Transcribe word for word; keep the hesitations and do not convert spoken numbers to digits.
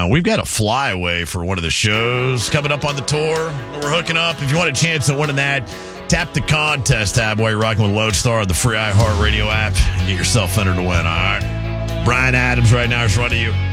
now. We've got a flyaway for one of the shows coming up on the tour. We're hooking up. If you want a chance at winning that, tap the contest tab while you're rocking with Lodestar on the free iHeartRadio app and get yourself entered to win, all right? Brian Adams right now is running you.